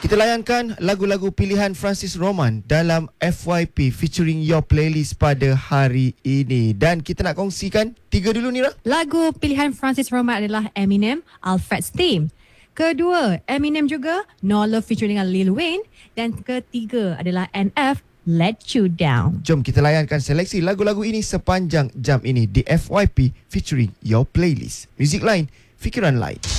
Kita layankan lagu-lagu pilihan Francis Roman dalam FYP featuring Your Playlist pada hari ini. Dan kita nak kongsikan 3 dulu, Nira. Lagu pilihan Francis Roman adalah Eminem, Alfred's Theme. Kedua, Eminem juga, No Love featuring dengan Lil Wayne. Dan ketiga adalah NF, Let You Down. Jom kita layankan seleksi lagu-lagu ini sepanjang jam ini di FYP featuring Your Playlist. Muzik lain, fikiran lain.